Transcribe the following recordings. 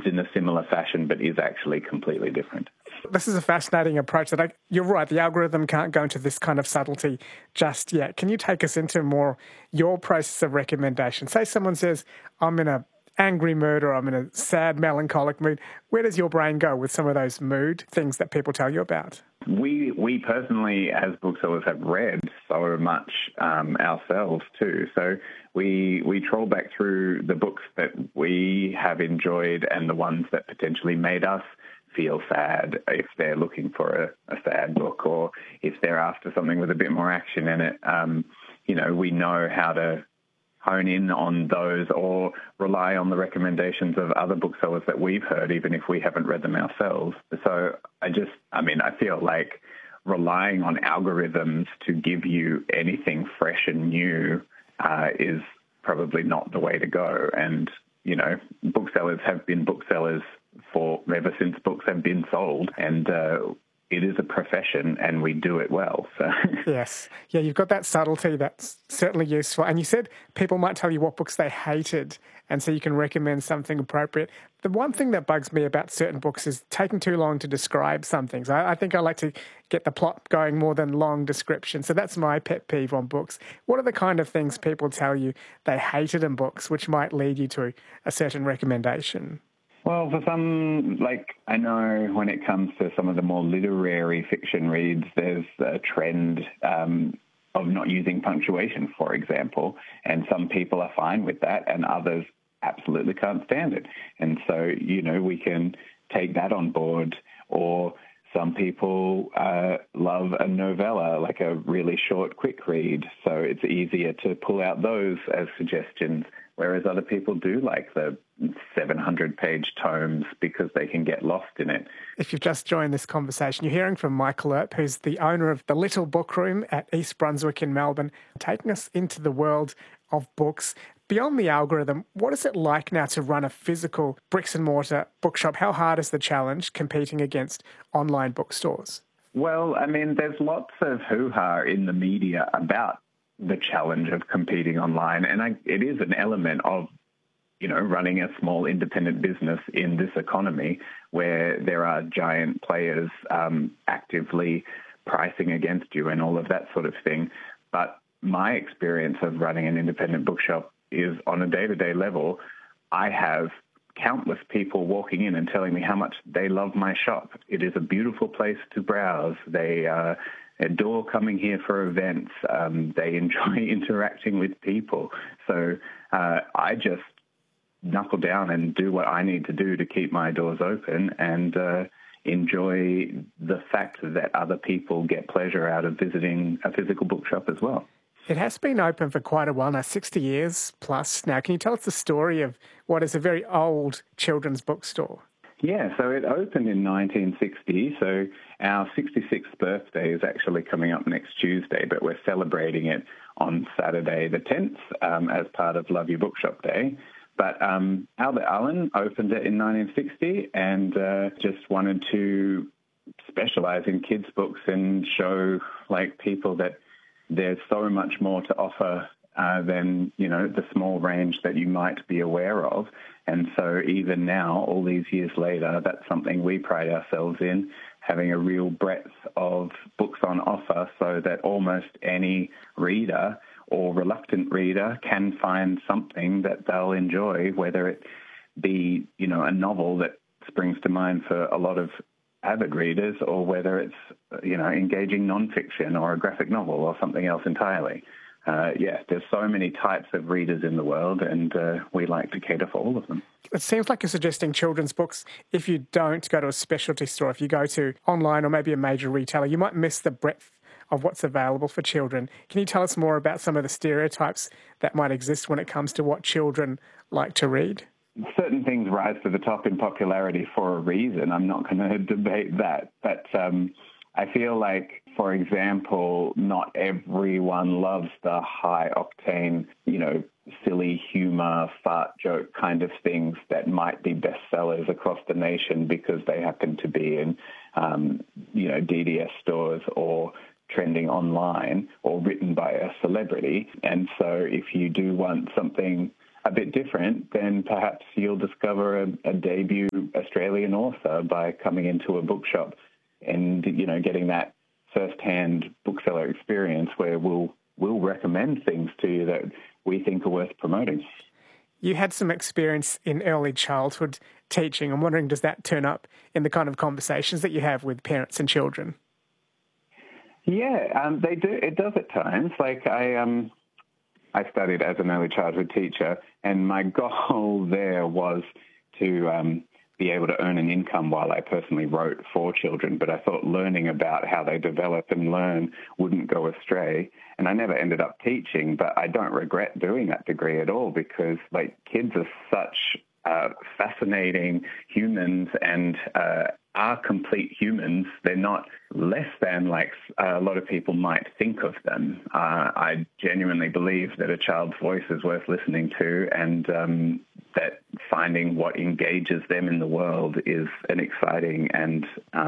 in a similar fashion but is actually completely different. This is a fascinating approach. You're right, the algorithm can't go into this kind of subtlety just yet. Can you take us into more your process of recommendation? Say someone says, I'm in a angry mood or I'm in a sad, melancholic mood. Where does your brain go with some of those mood things that people tell you about? We personally, as booksellers, have read so much ourselves too. So we troll back through the books that we have enjoyed and the ones that potentially made us feel sad if they're looking for a sad book, or if they're after something with a bit more action in it. We know how to hone in on those or rely on the recommendations of other booksellers that we've heard, even if we haven't read them ourselves. So I feel like relying on algorithms to give you anything fresh and new is probably not the way to go. And, booksellers have been booksellers ever since books have been sold, and it is a profession and we do it well. So. Yes. Yeah, you've got that subtlety that's certainly useful. And you said people might tell you what books they hated, and so you can recommend something appropriate. The one thing that bugs me about certain books is taking too long to describe something. So I think I like to get the plot going more than long descriptions. So that's my pet peeve on books. What are the kind of things people tell you they hated in books, which might lead you to a certain recommendation? Well, for some, I know when it comes to some of the more literary fiction reads, there's a trend of not using punctuation, for example, and some people are fine with that and others absolutely can't stand it. And so, we can take that on board. Or some people love a novella, like a really short, quick read, so it's easier to pull out those as suggestions, whereas other people do like the 700-page tomes because they can get lost in it. If you've just joined this conversation, you're hearing from Michael Earp, who's the owner of the Little Book Room at East Brunswick in Melbourne, taking us into the world of books. Beyond the algorithm, what is it like now to run a physical bricks-and-mortar bookshop? How hard is the challenge competing against online bookstores? Well, there's lots of hoo-ha in the media about the challenge of competing online, and it is an element of running a small independent business in this economy where there are giant players actively pricing against you and all of that sort of thing. But my experience of running an independent bookshop is on a day-to-day level. I have countless people walking in and telling me how much they love my shop. It is a beautiful place to browse. They adore coming here for events. They enjoy interacting with people. So I just knuckle down and do what I need to do to keep my doors open and enjoy the fact that other people get pleasure out of visiting a physical bookshop as well. It has been open for quite a while now, 60 years plus now. Can you tell us the story of what is a very old children's bookstore? Yeah, so it opened in 1960, so our 66th birthday is actually coming up next Tuesday, but we're celebrating it on Saturday the 10th as part of Love Your Bookshop Day. But Albert Allen opened it in 1960 and just wanted to specialize in kids' books and show people that there's so much more to offer than, the small range that you might be aware of. And so even now, all these years later, that's something we pride ourselves in, having a real breadth of books on offer so that almost any reader or reluctant reader can find something that they'll enjoy, whether it be, a novel that springs to mind for a lot of avid readers, or whether it's, engaging nonfiction or a graphic novel or something else entirely. There's so many types of readers in the world, and we like to cater for all of them. It seems like you're suggesting children's books, if you don't go to a specialty store, if you go to online or maybe a major retailer, you might miss the breadth of what's available for children. Can you tell us more about some of the stereotypes that might exist when it comes to what children like to read? Certain things rise to the top in popularity for a reason. I'm not going to debate that. But I feel like, for example, not everyone loves the high-octane, silly humor, fart joke kind of things that might be bestsellers across the nation because they happen to be in, DDS stores or trending online or written by a celebrity. And so if you do want something a bit different, then perhaps you'll discover a debut Australian author by coming into a bookshop and, getting that first-hand bookseller experience where we'll recommend things to you that we think are worth promoting. You had some experience in early childhood teaching. I'm wondering, does that turn up in the kind of conversations that you have with parents and children? Yeah, they do. It does at times. Like I studied as an early childhood teacher, and my goal there was to be able to earn an income while I personally wrote for children. But I thought learning about how they develop and learn wouldn't go astray. And I never ended up teaching, but I don't regret doing that degree at all because, kids are such fascinating humans and are complete humans. They're not less than like a lot of people might think of them. I genuinely believe that a child's voice is worth listening to, and that finding what engages them in the world is an exciting and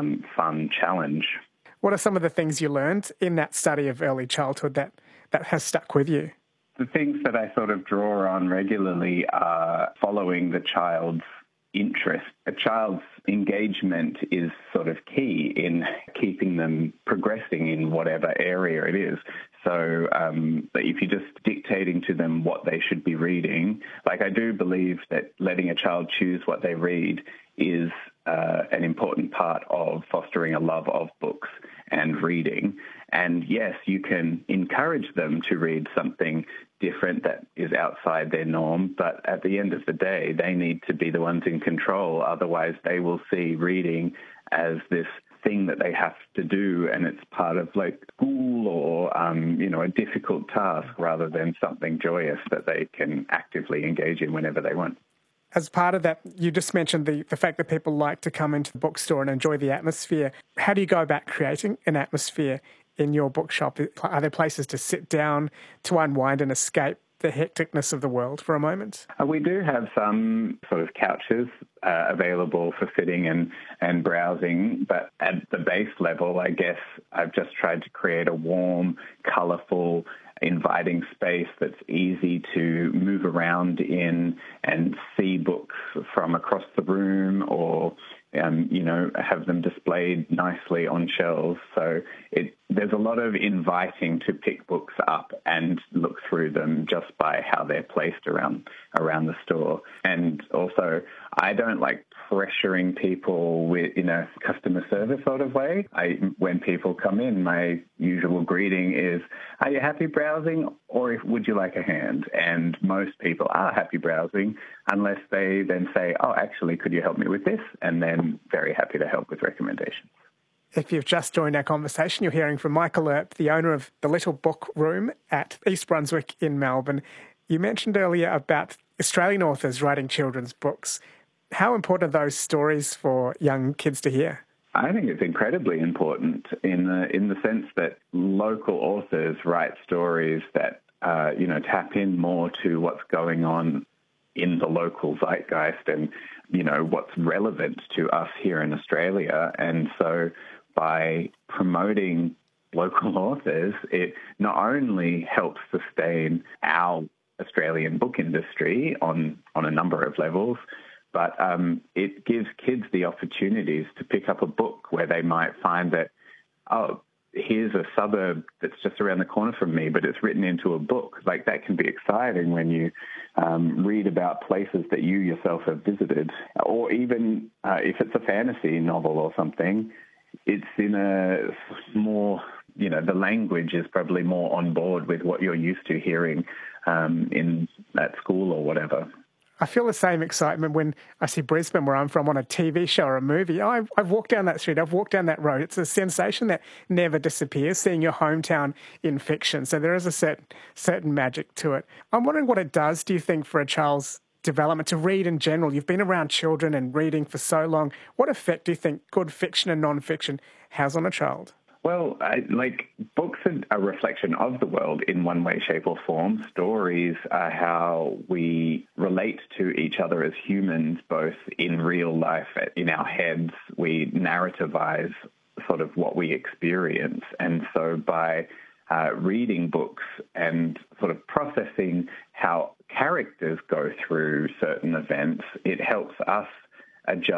fun challenge. What are some of the things you learned in that study of early childhood that has stuck with you? The things that I sort of draw on regularly are following the child's interest. A child's engagement is sort of key in keeping them progressing in whatever area it is. So if you're just dictating to them what they should be reading, I do believe that letting a child choose what they read is an important part of fostering a love of books and reading. And yes, you can encourage them to read something different that is outside their norm, but at the end of the day, they need to be the ones in control. Otherwise, they will see reading as this thing that they have to do, and it's part of school or a difficult task rather than something joyous that they can actively engage in whenever they want. As part of that, you just mentioned the fact that people like to come into the bookstore and enjoy the atmosphere. How do you go about creating an atmosphere in your bookshop? Are there places to sit down, to unwind and escape the hecticness of the world for a moment? We do have some sort of couches available for sitting and browsing, but at the base level, I guess I've just tried to create a warm, colourful, inviting space that's easy to move around in and see books from across the room or have them displayed nicely on shelves. So there's a lot of inviting to pick books up and look through them just by how they're placed around the store. And also, I don't like pressuring people with, customer service sort of way. When people come in, my usual greeting is, "Are you happy browsing, or would you like a hand?" And most people are happy browsing unless they then say, "Oh, actually, could you help me with this?" And then very happy to help with recommendations. If you've just joined our conversation, you're hearing from Michael Earp, the owner of the Little Book Room at East Brunswick in Melbourne. You mentioned earlier about Australian authors writing children's books. How important are those stories for young kids to hear? I think it's incredibly important in the sense that local authors write stories that tap in more to what's going on in the local zeitgeist and what's relevant to us here in Australia. And so by promoting local authors, it not only helps sustain our Australian book industry on a number of levels, but it gives kids the opportunities to pick up a book where they might find that, oh, here's a suburb that's just around the corner from me, but it's written into a book. That can be exciting when you read about places that you yourself have visited. Or even if it's a fantasy novel or something, it's in a more, the language is probably more on board with what you're used to hearing at school or whatever. I feel the same excitement when I see Brisbane, where I'm from, on a TV show or a movie. I've walked down that street, I've walked down that road. It's a sensation that never disappears, seeing your hometown in fiction. So there is a certain magic to it. I'm wondering what it does, do you think, for a child's development to read in general? You've been around children and reading for so long. What effect do you think good fiction and non-fiction has on a child? Well, books are a reflection of the world in one way, shape or form. Stories are how we relate to each other as humans, both in real life, in our heads. We narrativize sort of what we experience. And so by reading books and sort of processing how characters go through certain events, it helps us adjust